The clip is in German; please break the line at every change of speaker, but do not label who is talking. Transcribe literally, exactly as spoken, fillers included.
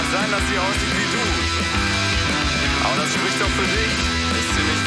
sein, dass sie aussieht wie du. Aber das spricht doch für dich. Ist sie nicht